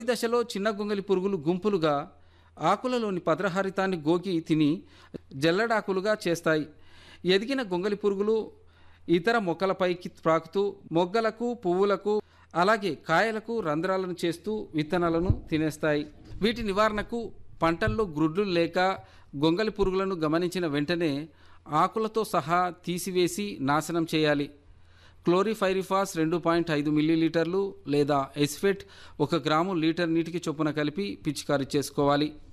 ఈ దశలో చిన్న గొంగలి పురుగులు గుంపులుగా ఆకులలోని పత్రహరితాన్ని గోకి తిని జల్లడాకులుగా చేస్తాయి. ఎదిగిన గొంగలి పురుగులు ఇతర మొక్కలపైకి ప్రాకుతూ మొగ్గలకు, పువ్వులకు, అలాగే కాయలకు రంధ్రాలను చేస్తూ విత్తనాలను తినేస్తాయి. వీటి నివారణకు పంటల్లో గ్రుడ్లు లేక గొంగలి పురుగులను గమనించిన వెంటనే ఆకులతో సహా తీసివేసి నాశనం చేయాలి. క్లోరిఫైరిఫాస్ 2.5 మిల్లీలీటర్లు లేదా ఎస్ఫెట్ 1 గ్రాము లీటర్ నీటికి చొప్పున కలిపి పిచికారీ చేసుకోవాలి.